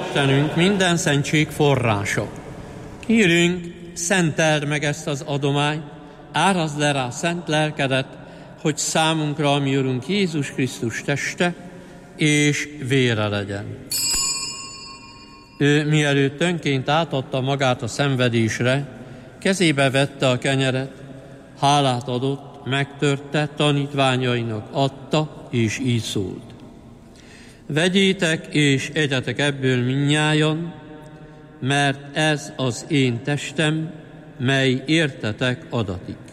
Istenünk, minden szentség forrása. Kérünk, szenteld meg ezt az adományt, árazd le rá szent lelkedet, hogy számunkra, ami Urunk Jézus Krisztus teste és vére legyen. Ő mielőtt önként átadta magát a szenvedésre, kezébe vette a kenyeret, hálát adott, megtörte, tanítványainak adta, és így szólt. Vegyétek és egyetek ebből mindnyájan, mert ez az én testem, mely értetek adatik.